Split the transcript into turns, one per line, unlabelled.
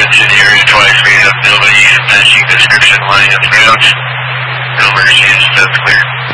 to the area twice. We have nobody matching description lining up routes. No emergencies, that's clear.